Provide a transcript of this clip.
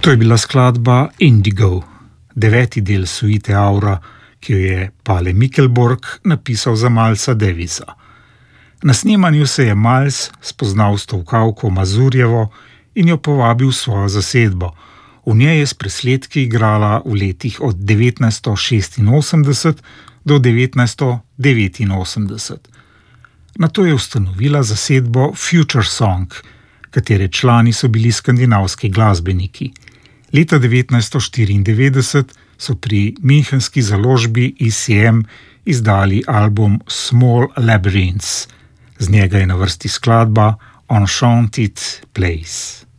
To je bila skladba Indigo, 9. del suite Aura, ki jo je Pale Mikkelborg napisal za Milesa Davisa. Na snemanju se je Miles spoznal s tovkavko Mazurjevo in jo povabil v svojo zasedbo. V njej je s presledki igrala v letih od 1986 do 1989. Nato je ustanovila zasedbo Future Song, katere člani so bili skandinavski glasbeniki. Leta 1994 so pri münchenski založbi ECM izdali album Small Labyrinths. Z njega je na vrsti skladba Enchanted Place.